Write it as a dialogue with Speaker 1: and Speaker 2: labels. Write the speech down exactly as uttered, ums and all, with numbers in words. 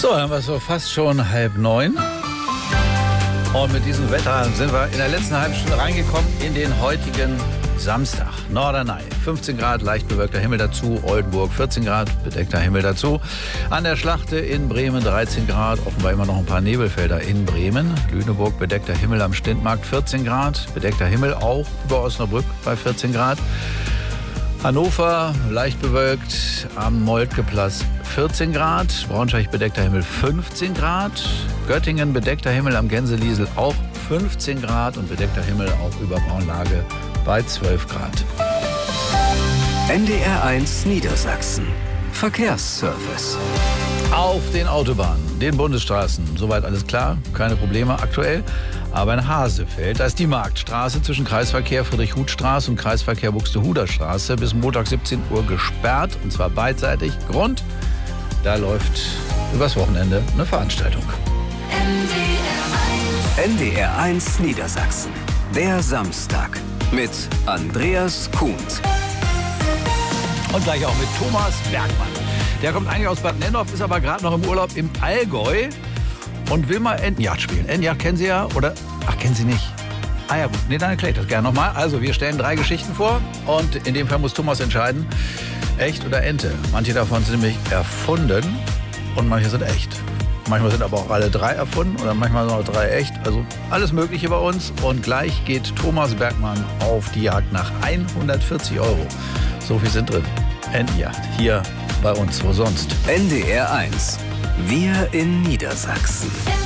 Speaker 1: So, dann haben wir es so fast schon halb neun. Und mit diesem Wetter sind wir in der letzten halben Stunde reingekommen in den heutigen Samstag. Norderney, fünfzehn Grad, leicht bewölkter Himmel dazu. Oldenburg, vierzehn Grad, bedeckter Himmel dazu. An der Schlachte in Bremen, dreizehn Grad. Offenbar immer noch ein paar Nebelfelder in Bremen. Lüneburg, bedeckter Himmel am Stintmarkt, vierzehn Grad. Bedeckter Himmel auch über Osnabrück bei vierzehn Grad. Hannover, leicht bewölkt, am Moltkeplatz vierzehn Grad, Braunschweig bedeckter Himmel fünfzehn Grad, Göttingen bedeckter Himmel am Gänseliesel auch fünfzehn Grad und bedeckter Himmel auch über Braunlage bei zwölf Grad.
Speaker 2: N D R eins Niedersachsen. Verkehrsservice.
Speaker 1: Auf den Autobahnen, den Bundesstraßen, soweit alles klar, keine Probleme aktuell. Aber in Hasefeld, da ist die Marktstraße zwischen Kreisverkehr Friedrich-Huth-Straße und Kreisverkehr Buxtehuder-Straße bis Montag siebzehn Uhr gesperrt, und zwar beidseitig. Grund, da läuft übers Wochenende eine Veranstaltung.
Speaker 2: N D R eins Niedersachsen. Der Samstag mit Andreas Kuhnt.
Speaker 1: Und gleich auch mit Thomas Bergmann. Der kommt eigentlich aus Bad Nennendorf, ist aber gerade noch im Urlaub im Allgäu und will mal Entenjagd spielen. Entenjagd kennen Sie ja, oder? Ach, kennen Sie nicht? Ah ja, gut. Nee, dann erkläre ich das gerne nochmal. Also, wir stellen drei Geschichten vor und in dem Fall muss Thomas entscheiden, echt oder Ente. Manche davon sind nämlich erfunden und manche sind echt. Manchmal sind aber auch alle drei erfunden oder manchmal sind auch drei echt. Also alles Mögliche bei uns. Und gleich geht Thomas Bergmann auf die Jagd nach hundertvierzig Euro. So viel sind drin. Entenjagd. Hier bei uns, wo sonst?
Speaker 2: N D R eins. Wir in Niedersachsen.